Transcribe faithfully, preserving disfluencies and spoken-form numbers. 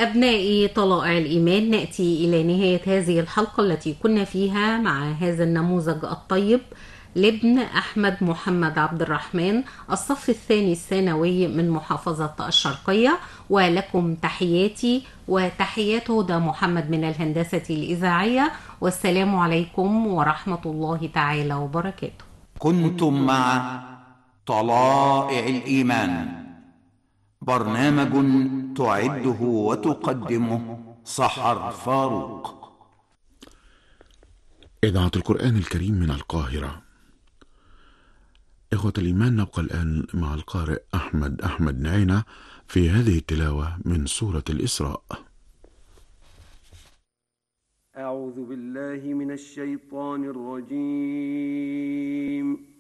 أبنائي طلائع الإيمان، نأتي إلى نهاية هذه الحلقة التي كنا فيها مع هذا النموذج الطيب لابن أحمد محمد عبد الرحمن، الصف الثاني الثانوي من محافظة الشرقية. ولكم تحياتي وتحيات هدى محمد من الهندسة الإذاعية، والسلام عليكم ورحمة الله تعالى وبركاته. كنتم مع طلائع الإيمان، برنامج تعده وتقدمه سحر فاروق. إذاعة القرآن الكريم من القاهرة. إخوة الإيمان، نبقى الآن مع القارئ أحمد أحمد نعينة في هذه التلاوة من سورة الإسراء. أعوذ بالله من الشيطان الرجيم.